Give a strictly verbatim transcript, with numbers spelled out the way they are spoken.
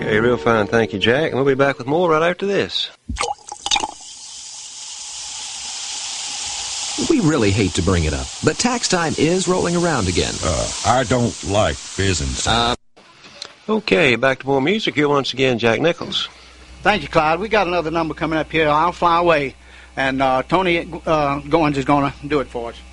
Okay, real fine. Thank you, Jack. And we'll be back with more right after this. We really hate to bring it up, but tax time is rolling around again. Uh, I don't like pheasants. Uh, okay, back to more music here once again, Jack Nichols. Thank you, Clyde. We got another number coming up here, I'll Fly Away. And uh, Tony uh, Goins is going to do it for us.